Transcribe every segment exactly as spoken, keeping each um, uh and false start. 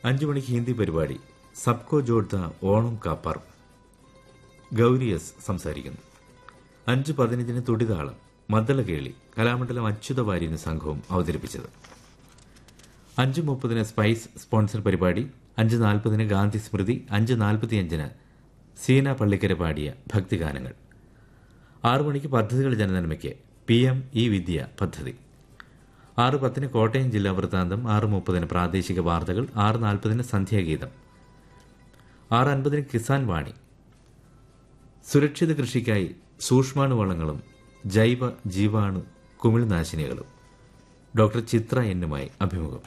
അഞ്ചു മണിക്ക് ഹിന്ദി പരിപാടി സബ്കോ ജോഡ്ത ഓണം കാ പർവ്. ഗൌരി എസ് സംസാരിക്കുന്നു. അഞ്ച് പതിനഞ്ചിന് തുടിതാളം മദ്ദളകേളി കലാമണ്ഡലം അച്യുത വാര്യന് സംഘവും അവതരിപ്പിച്ചത്. അഞ്ച് മുപ്പതിന് സ്പൈസ് സ്പോൺസർ പരിപാടി. അഞ്ച് നാൽപ്പതിന് ഗാന്ധി സ്മൃതി. അഞ്ച് നാൽപ്പത്തിയഞ്ചിന് സീന പള്ളിക്കര പാടിയ ഭക്തിഗാനങ്ങൾ. ആറു മണിക്ക് പദ്ധതികൾ ജനനന്മയ്ക്ക് പി എം ഇ വിദ്യ പദ്ധതി. ആറ് പത്തിന് കോട്ടയം ജില്ലാ വൃത്താന്തം. ആറ് മുപ്പതിന് പ്രാദേശിക വാർത്തകൾ. ആറ് നാൽപ്പതിന് സന്ധ്യാഗീതം. ആറ് അൻപതിന് കിസാൻ വാണി. സുരക്ഷിത കൃഷിക്കായി സൂക്ഷ്മാണുവളങ്ങളും ജൈവ ജീവാണു കുമിൾനാശിനികളും. ഡോക്ടർ ചിത്ര എന്നുമായി അഭിമുഖം.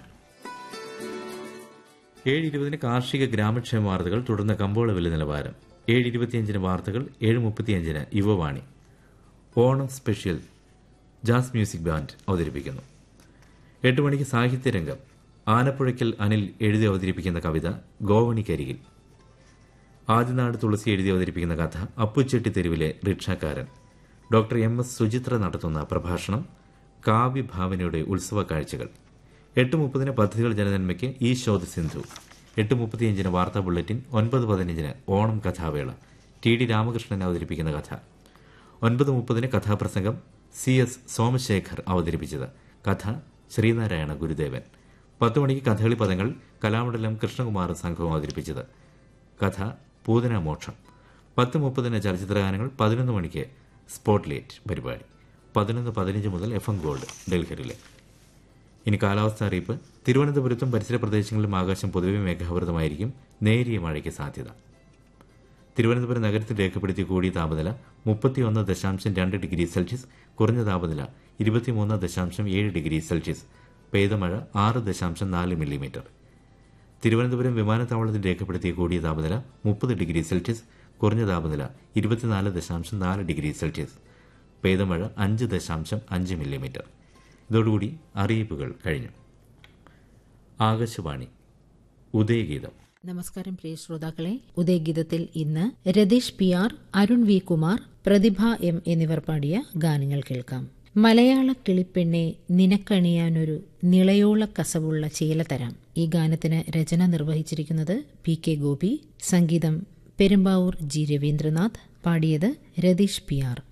ഏഴ് ഇരുപതിന് കാർഷിക ഗ്രാമക്ഷേമ വാർത്തകൾ. തുടർന്ന് കമ്പോള വില നിലവാരം. ഏഴ് ഇരുപത്തിയഞ്ചിന് വാർത്തകൾ. ഏഴ് മുപ്പത്തിയഞ്ചിന് Yuvavani. Onam special jazz music band അവതരിപ്പിക്കുന്നു. എട്ട് മണിക്ക് സാഹിത്യരംഗം. ആനപ്പുഴയ്ക്കൽ അനിൽ എഴുതി അവതരിപ്പിക്കുന്ന കവിത ഗോവണിക്കരികിൽ. ആദിനാട് തുളസി എഴുതി അവതരിപ്പിക്കുന്ന കഥ അപ്പുച്ചെട്ടി തെരുവിലെ റിക്ഷാക്കാരൻ. ഡോക്ടർ എം എസ് സുചിത്ര നടത്തുന്ന പ്രഭാഷണം കാവ്യഭാവനയുടെ ഉത്സവ കാഴ്ചകൾ. എട്ട് മുപ്പതിന് പദ്ധതികൾ ജനനന്മയ്ക്ക് ഈ ശോധ സിന്ധു. എട്ട് മുപ്പത്തിയഞ്ചിന് വാർത്താ ബുള്ളറ്റിൻ. ഒൻപത് പതിനഞ്ചിന് ഓണം കഥാവേള. ടി ഡി രാമകൃഷ്ണൻ അവതരിപ്പിക്കുന്ന കഥ. ഒൻപത് മുപ്പതിന് കഥാപ്രസംഗം സി എസ് സോമശേഖർ അവതരിപ്പിച്ചത്. കഥ ശ്രീനാരായണ ഗുരുദേവൻ. പത്ത് മണിക്ക് കഥകളി പദങ്ങൾ കലാമണ്ഡലം കൃഷ്ണകുമാർ സംഘവും അവതരിപ്പിച്ചത്. കഥ പൂതനാമോക്ഷം. പത്ത് മുപ്പതിന് ചലച്ചിത്രഗാനങ്ങൾ. പതിനൊന്ന് മണിക്ക് സ്പോട്ട്ലൈറ്റ് പരിപാടി. പതിനൊന്ന് പതിനഞ്ച് മുതൽ എഫ് എം ഗോൾഡ് ഡൽഹിയിലെ. ഇനി കാലാവസ്ഥ അറിയിപ്പ്. തിരുവനന്തപുരത്തും പരിസര പ്രദേശങ്ങളിലും ആകാശം പൊതുവെ മേഘാവൃതമായിരിക്കും. നേരിയ മഴയ്ക്ക് സാധ്യത. തിരുവനന്തപുരം നഗരത്തിൽ രേഖപ്പെടുത്തിയ കൂടിയ താപനില മുപ്പത്തിയൊന്ന് ദശാംശം രണ്ട് ഡിഗ്രി സെൽഷ്യസ്. കുറഞ്ഞ താപനില ഇരുപത്തിമൂന്ന് ദശാംശം ഏഴ് ഡിഗ്രി സെൽഷ്യസ്. പെയ്ത മഴ ആറ് ദശാംശം നാല് മില്ലിമീറ്റർ. തിരുവനന്തപുരം വിമാനത്താവളത്തിൽ രേഖപ്പെടുത്തിയ കൂടിയ താപനില മുപ്പത് ഡിഗ്രി സെൽഷ്യസ്. കുറഞ്ഞ താപനില ഇരുപത്തിനാല് ദശാംശം നാല് ഡിഗ്രി സെൽഷ്യസ്. പെയ്ത മഴ അഞ്ച് ദശാംശം അഞ്ച് മില്ലിമീറ്റർ. ഇതോടുകൂടി അറിയിപ്പുകൾ കഴിഞ്ഞു. ആകാശവാണി ഉദയഗീതം. നമസ്കാരം പ്രിയ ശ്രോതാക്കളെ. ഉദയഗീതത്തിൽ ഇന്ന് Ratheesh P R, Arun V Kumar, പ്രതിഭ എം എന്നിവർ പാടിയ ഗാനങ്ങൾ കേൾക്കാം. മലയാള കിളിപ്പെണ്ണെ നിനക്കണിയാനൊരു നിളയോള കസവുള്ള ചേല തരാം. ഈ ഗാനത്തിന് രചന നിർവഹിച്ചിരിക്കുന്നത് പി കെ ഗോപി. സംഗീതം പെരുമ്പാവൂർ ജി രവീന്ദ്രനാഥ്. പാടിയത് രതീഷ് പി ആർ.